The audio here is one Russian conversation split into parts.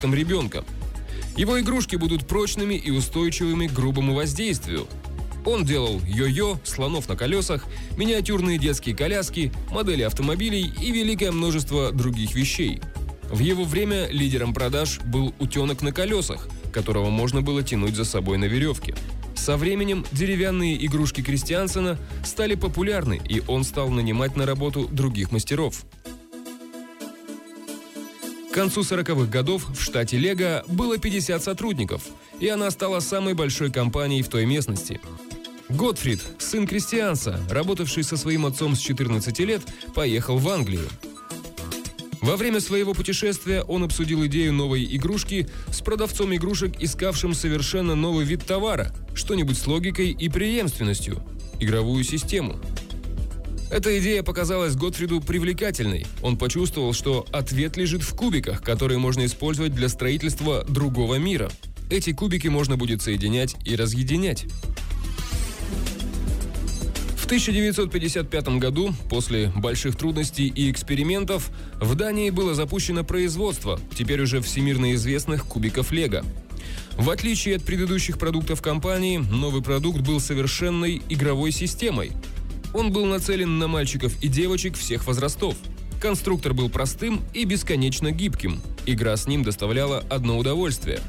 ребенка. Его игрушки будут прочными и устойчивыми к грубому воздействию. Он делал йо-йо, слонов на колесах, миниатюрные детские коляски, модели автомобилей и великое множество других вещей. В его время лидером продаж был утенок на колесах, которого можно было тянуть за собой на веревке. Со временем деревянные игрушки Кристиансена стали популярны, и он стал нанимать на работу других мастеров. К концу 40-х годов в штате Лего было 50 сотрудников, и она стала самой большой компанией в той местности. Готфрид, сын Кристианса, работавший со своим отцом с 14 лет, поехал в Англию. Во время своего путешествия он обсудил идею новой игрушки с продавцом игрушек, искавшим совершенно новый вид товара, что-нибудь с логикой и преемственностью – игровую систему. Эта идея показалась Готфриду привлекательной. Он почувствовал, что ответ лежит в кубиках, которые можно использовать для строительства другого мира. Эти кубики можно будет соединять и разъединять. В 1955 году, после больших трудностей и экспериментов, в Дании было запущено производство, теперь уже всемирно известных кубиков Лего. В отличие от предыдущих продуктов компании, новый продукт был совершенной игровой системой. Он был нацелен на мальчиков и девочек всех возрастов. Конструктор был простым и бесконечно гибким. Игра с ним доставляла одно удовольствие.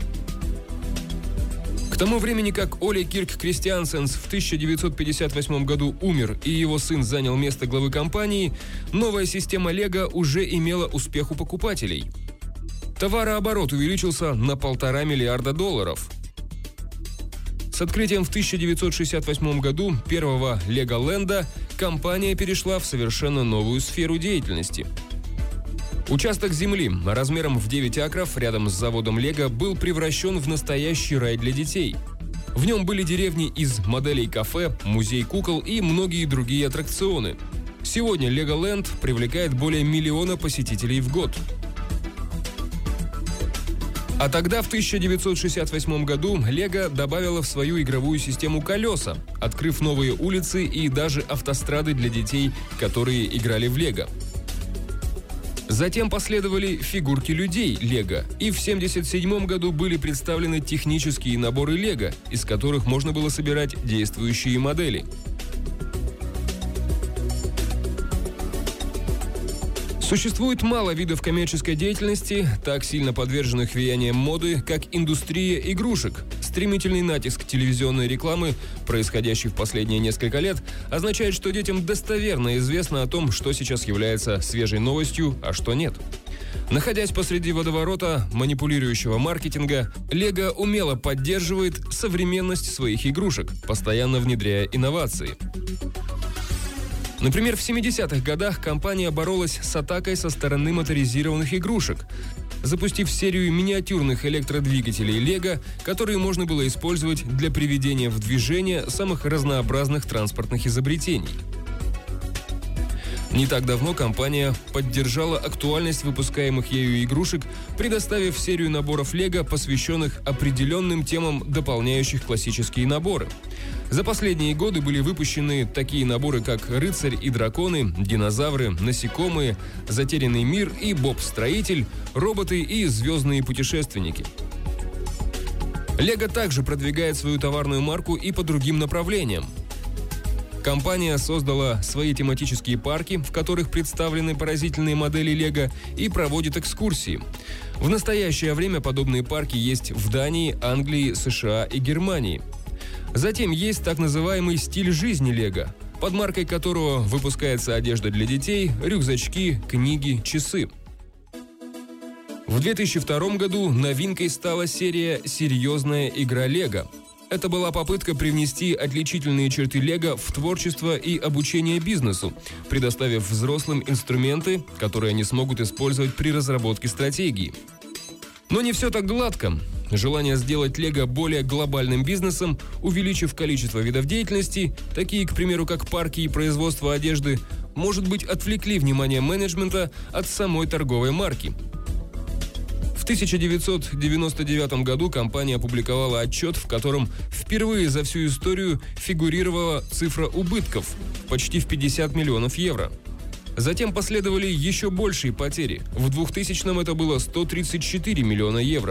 К тому времени, как Оле Кирк Кристиансенс в 1958 году умер и его сын занял место главы компании, новая система Лего уже имела успех у покупателей. Товарооборот увеличился на $1,5 миллиарда. С открытием в 1968 году первого Леголенда компания перешла в совершенно новую сферу деятельности. Участок земли размером в 9 акров рядом с заводом Лего был превращен в настоящий рай для детей. В нем были деревни из моделей кафе, музей кукол и многие другие аттракционы. Сегодня Леголенд привлекает более 1 миллиона посетителей в год. А тогда, в 1968 году, Лего добавила в свою игровую систему колеса, открыв новые улицы и даже автострады для детей, которые играли в Лего. Затем последовали фигурки людей Лего, и в 1977 году были представлены технические наборы Лего, из которых можно было собирать действующие модели. Существует мало видов коммерческой деятельности, так сильно подверженных влиянием моды, как индустрия игрушек. Стремительный натиск телевизионной рекламы, происходящий в последние несколько лет, означает, что детям достоверно известно о том, что сейчас является свежей новостью, а что нет. Находясь посреди водоворота манипулирующего маркетинга, Лего умело поддерживает современность своих игрушек, постоянно внедряя инновации. Например, в 70-х годах компания боролась с атакой со стороны моторизированных игрушек, запустив серию миниатюрных электродвигателей Лего, которые можно было использовать для приведения в движение самых разнообразных транспортных изобретений. Не так давно компания поддержала актуальность выпускаемых ею игрушек, предоставив серию наборов Лего, посвященных определенным темам, дополняющих классические наборы. За последние годы были выпущены такие наборы, как «Рыцарь и драконы», «Динозавры», «Насекомые», «Затерянный мир» и «Боб-строитель», «Роботы» и «Звездные путешественники». Лего также продвигает свою товарную марку и по другим направлениям. Компания создала свои тематические парки, в которых представлены поразительные модели Лего, и проводит экскурсии. В настоящее время подобные парки есть в Дании, Англии, США и Германии. Затем есть так называемый стиль жизни Лего, под маркой которого выпускается одежда для детей, рюкзачки, книги, часы. В 2002 году новинкой стала серия «Серьезная игра Лего». Это была попытка привнести отличительные черты Лего в творчество и обучение бизнесу, предоставив взрослым инструменты, которые они смогут использовать при разработке стратегии. Но не все так гладко. Желание сделать Лего более глобальным бизнесом, увеличив количество видов деятельности, такие, к примеру, как парки и производство одежды, может быть, отвлекли внимание менеджмента от самой торговой марки. В 1999 году компания опубликовала отчет, в котором впервые за всю историю фигурировала цифра убытков почти в 50 миллионов евро. Затем последовали еще большие потери. В 2000-м это было 134 миллиона евро.